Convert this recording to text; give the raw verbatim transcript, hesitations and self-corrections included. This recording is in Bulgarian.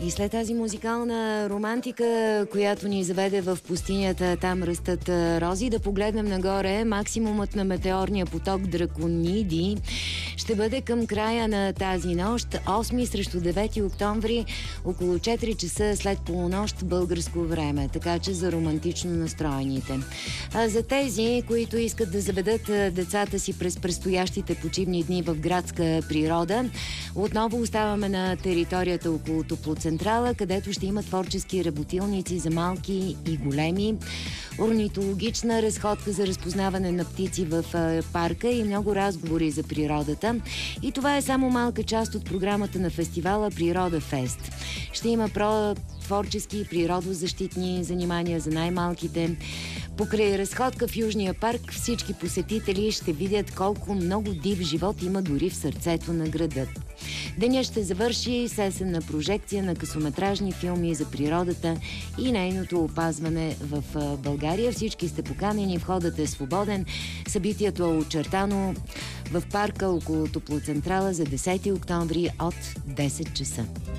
И след тази музикална романтика, която ни заведе в пустинята, там растат рози, да погледнем нагоре. Максимумът на метеорния поток Дракониди ще бъде към края на тази нощ, осми срещу девети октомври, около четири часа след полунощ българско време, така че за романтично настроените. А за тези, които искат да заведат децата си през предстоящите почивни дни в градска природа, отново оставаме на територията около Топлоцентрала, където ще има творчески работилници за малки и големи, орнитологична разходка за разпознаване на птици в парка и много разговори за природата. И това е само малка част от програмата на фестивала Природа Фест. Ще има про творчески и природозащитни занимания за най-малките. Покрай разходка в Южния парк всички посетители ще видят колко много див живот има дори в сърцето на града. Денят ще завърши с есенна прожекция на късометражни филми за природата и нейното опазване в България. Всички сте поканени, входът е свободен. Събитието е очертано в парка около Топлоцентрала за десети октомври от десет часа.